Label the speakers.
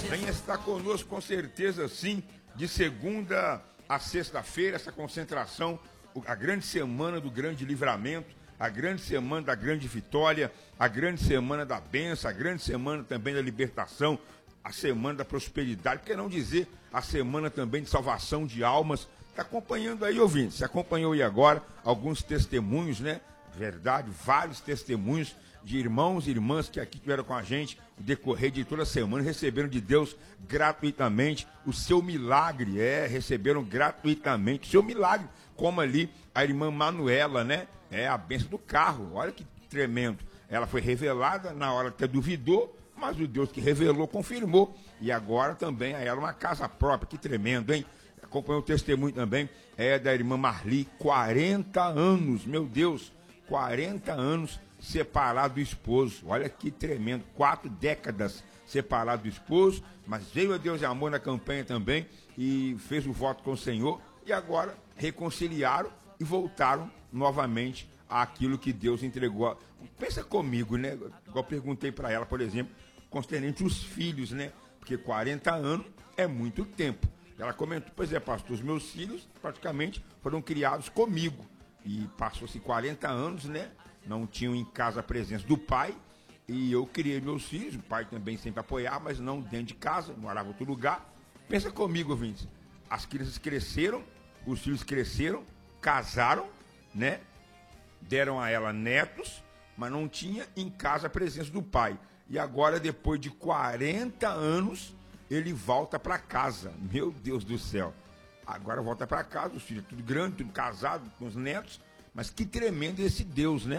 Speaker 1: Venha estar conosco com certeza, sim, de segunda a sexta-feira, essa concentração, a grande semana do grande livramento, a grande semana da grande vitória, a grande semana da bênção, a grande semana também da libertação, a semana da prosperidade, por que não dizer a semana também de salvação de almas. Está acompanhando aí, ouvinte, você acompanhou aí agora alguns testemunhos, né? Verdade, vários testemunhos de irmãos e irmãs que aqui estiveram com a gente no decorrer de toda a semana, receberam de Deus gratuitamente o seu milagre, receberam gratuitamente o seu milagre, como ali a irmã Manuela, né? A bênção do carro, olha que tremendo. Ela foi revelada na hora que duvidou, mas o Deus que revelou confirmou, e agora também a ela uma casa própria, que tremendo, hein? Acompanhou o testemunho também, da irmã Marli, 40 anos, meu Deus, 40 anos separado do esposo, olha que tremendo, 4 décadas separado do esposo, mas veio a Deus e amor na campanha também, e fez o voto com o Senhor, e agora reconciliaram e voltaram novamente àquilo que Deus entregou. Pensa comigo, né? Igual eu perguntei para ela, por exemplo, concernente os filhos, né? Porque 40 anos é muito tempo. Ela comentou, pois é, pastor, os meus filhos praticamente foram criados comigo. E passou-se 40 anos, né? Não tinham em casa a presença do pai. E eu criei meus filhos, o pai também sempre apoiava, mas não dentro de casa, morava em outro lugar. Pensa comigo, Vinci. As crianças cresceram, os filhos cresceram, casaram, né? Deram a ela netos, mas não tinha em casa a presença do pai. E agora, depois de 40 anos, ele volta para casa. Meu Deus do céu. Agora volta para casa, os filhos tudo grande, tudo casado, com os netos. Mas que tremendo esse Deus, né?